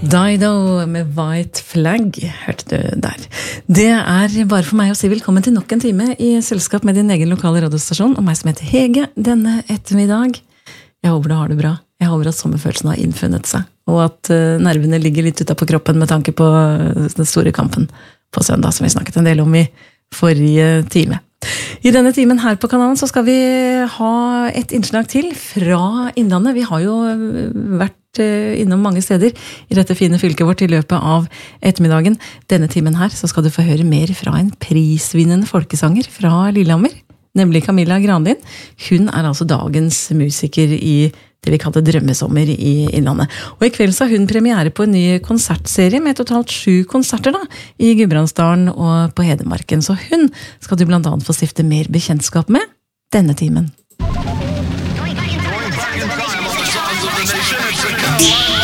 Dido med White Flag, hørte du der. Det bare for meg å si velkommen til nok en time i selskap med din egen lokale radiostasjon, og meg som heter Hege denne ettermiddag. Jeg håper du har det bra. Jeg håper at sommerfølelsen har innfunnet seg, og at nervene ligger litt utenpå kroppen med tanke på den store kampen på søndag, som vi snakket en del om i forrige time. I denne timen her på kanalen så skal vi ha et innslag til fra Innlandet. Vi har jo vært innom mange steder i dette fine fylket vårt i løpet av ettermiddagen. Denne timen her så skal du få høre mer fra en prisvinnende folkesanger fra Lillehammer, nemlig Camilla Granlin. Hun altså dagens musiker i det vi kaller Drømmesommer i Innlandet. Og i kveld så har hun premiere på en ny konsertserie med totalt 7 konserter da, i Gudbrandsdalen og på Hedmarken. Så hun skal du blant annet få stifte mer bekjentskap med denne timen.